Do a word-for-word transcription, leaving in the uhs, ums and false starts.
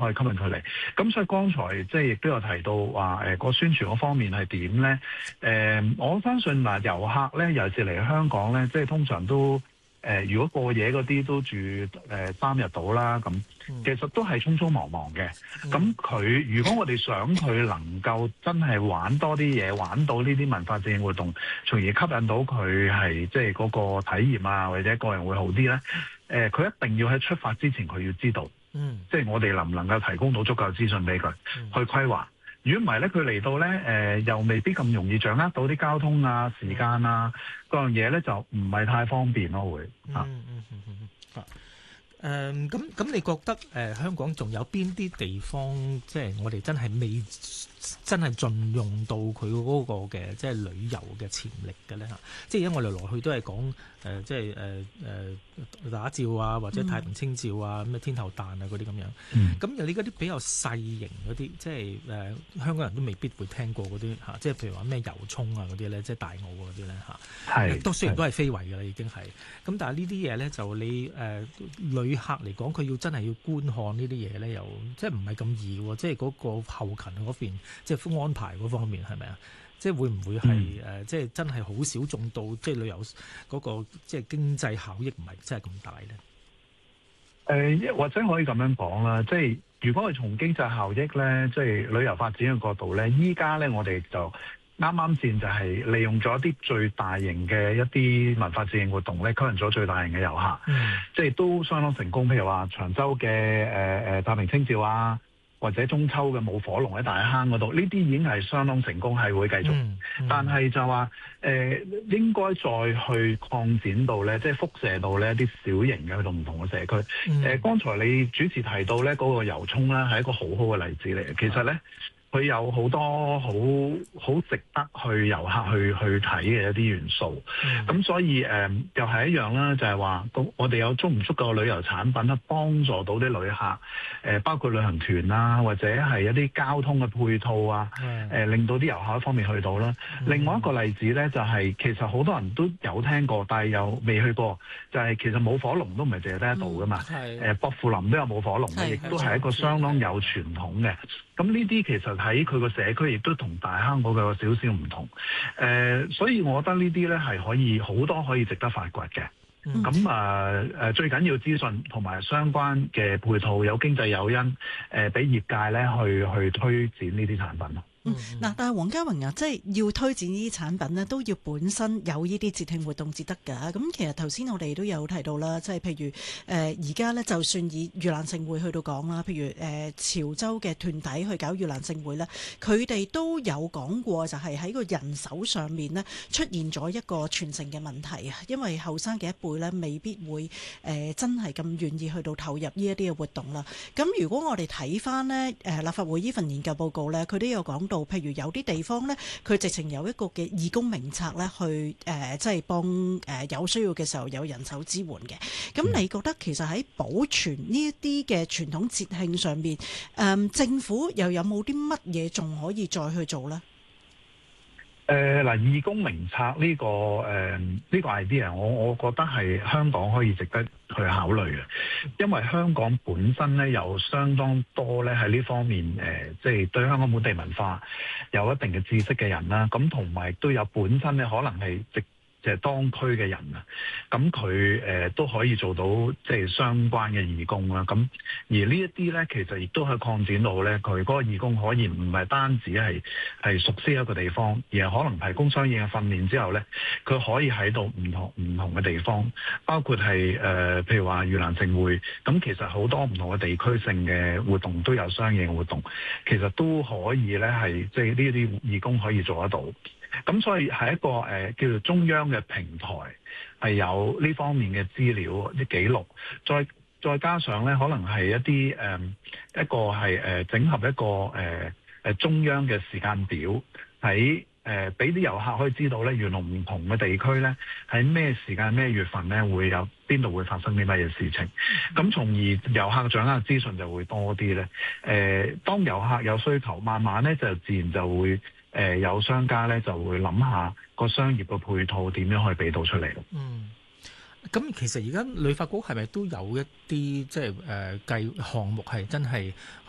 可以吸引佢嚟。咁所以剛才即係亦都有提到話誒個宣傳嗰方面係點咧？誒、呃，我相信嗱遊客咧，尤其是嚟香港咧，即係通常都。誒、呃，如果過夜嗰啲都住誒、呃、三日到啦，咁其實都係匆匆忙忙嘅。咁佢如果我哋想佢能夠真係玩多啲嘢，玩到呢啲文化節慶活動，從而吸引到佢係即係嗰個體驗啊，或者個人會好啲咧。誒、呃，佢一定要喺出發之前佢要知道，嗯，即係我哋能唔能夠提供到足夠資訊俾佢去規劃。如果唔係咧，佢嚟到咧，誒、呃、又未必咁容易掌握到啲交通啊、時間啊各樣嘢咧，就唔係太方便咯，會啊。 嗯嗯嗯嗯嗯。誒咁咁，你覺得誒、呃、香港仲有邊啲地方，即係我哋真係未真係盡用到佢嗰個嘅即係旅遊嘅潛力嘅咧嚇？即係而家我哋來去都係講誒，即係誒誒打醮啊，或者太平清醮啊，咩、嗯、天后誕啊嗰啲咁樣。咁有呢嗰啲比較細型嗰啲，即係誒、呃、香港人都未必會聽過嗰啲嚇，即係譬如話咩遊涌啊嗰啲咧，即係大澳嗰啲咧嚇。係都雖然都係非遺㗎啦，已經係。咁但係呢啲嘢咧，就你誒、呃、旅客嚟講，佢要真係要觀看呢啲嘢咧，又即係唔係咁易喎？即係嗰個後勤嗰邊，即係安排嗰方面係咪啊？即係會唔會係誒、嗯呃？即係真係好少中到，即係旅遊嗰、嗰個即係經濟效益唔係真係咁大咧？ 誒、呃，或者可以咁樣講啦，即係如果係從經濟效益咧，即係旅遊發展嘅角度咧，依家咧我哋就啱啱先就係利用咗一啲最大型嘅一啲文化節慶活動咧，吸引咗最大型嘅遊客，嗯、即係都相當成功。譬如話長洲嘅誒誒太平清醮啊，或者中秋嘅舞火龍喺大坑嗰度，呢啲已經係相當成功，係會繼續。嗯嗯、但係就話誒、呃，應該再去擴展到咧，即係輻射到呢一啲小型嘅去到唔同嘅社區。誒、嗯呃，剛才你主持提到咧嗰、那個遊涌咧，係一個好好嘅例子嚟嘅。其實咧。佢有好多好好值得去遊客去去睇嘅一啲元素，咁、嗯、所以誒、呃、又係一樣啦，就係話我哋有足唔足夠旅遊產品咧，幫助到啲旅客，誒、呃、包括旅行團啊，或者係一啲交通嘅配套啊，誒、嗯呃、令到啲遊客一方面去到啦。嗯、另外一個例子咧，就係、是、其實好多人都有聽過，但係又未去過，就係、是、其實舞火龍都唔係淨係得一度噶嘛，誒、嗯、薄扶林都有舞火龍嘅，亦都係一個相當有傳統嘅。咁呢啲其實喺佢個社區亦都同大坑嗰個少少唔同，誒、呃，所以我覺得呢啲咧係可以好多可以值得發掘嘅。咁啊誒，最緊要資訊同埋相關嘅配套，有經濟誘因，誒、呃，俾業界咧去去推展呢啲產品咯。 嗯，嗱，但係黃家榮啊，即係要推薦呢啲產品呢，都要本身有呢啲節慶活動至得㗎。咁其實頭先我哋都有提到啦，即係譬如誒而家呢，就算以盂蘭盛會去到講啦，譬如誒、呃、潮州嘅團體去搞盂蘭盛會呢，佢哋都有講過，就係喺個人手上面呢，出現咗一個傳承嘅問題啊。因為後生嘅一輩呢，未必會誒、呃、真係咁願意去到投入呢一啲嘅活動啦。咁如果我哋睇翻呢誒立法會呢份研究報告呢，佢都有講。譬如有啲地方呢，佢直情有一個嘅義工名冊呢，去誒、呃，即係幫誒、呃、有需要嘅時候有人手支援嘅。咁你覺得其實喺保存呢一啲嘅傳統節慶上面，誒、呃、政府又有冇啲乜嘢仲可以再去做呢？ 誒嗱、呃，義工名冊呢、這個誒呢、呃這個 idea，我我覺得係香港可以值得去考慮嘅，因為香港本身咧有相當多咧喺呢方面誒，即、呃、係、就是、對香港本地文化有一定嘅知識嘅人啦，咁同埋都有本身咧可能係直。即係當區嘅人啊，咁佢誒都可以做到即係相關嘅義工啦。咁而呢一啲咧，其實亦都可以擴展到咧，佢嗰個義工可以唔係單止係係熟悉一個地方，而係可能提供相應嘅訓練之後咧，佢可以喺度唔同唔同嘅地方，包括係誒、呃、譬如話盂蘭盛會，咁其實好多唔同嘅地區性嘅活動都有相應嘅活動，其實都可以咧係即係呢啲義工可以做得到。咁所以係一個誒、呃、叫做中央嘅平台，係有呢方面嘅資料啲記錄，再再加上咧，可能係一啲誒、呃、一個係誒、呃、整合一個誒誒、呃、中央嘅時間表，喺誒俾啲遊客可以知道咧，原來唔同嘅地區咧喺咩時間咩月份咧會有邊度會發生啲乜嘢事情，咁從而遊客掌握資訊就會多啲咧。誒、呃，當遊客有需求，慢慢咧就自然就會。誒、呃、有商家咧就會諗下個商業嘅配套點樣可以俾到出嚟咯。 嗯，咁其實而家旅發局係咪都有一啲即係誒計項目係真係